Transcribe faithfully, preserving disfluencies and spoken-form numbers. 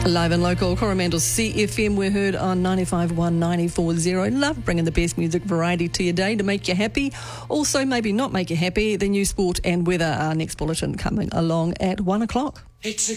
Live and local, Coromandel C F M. We're heard on ninety-five point one, ninety-four point zero. Love bringing the best music variety to your day to make you happy. Also, maybe not make you happy. The news, sport and weather. Our next bulletin coming along at one o'clock. It's a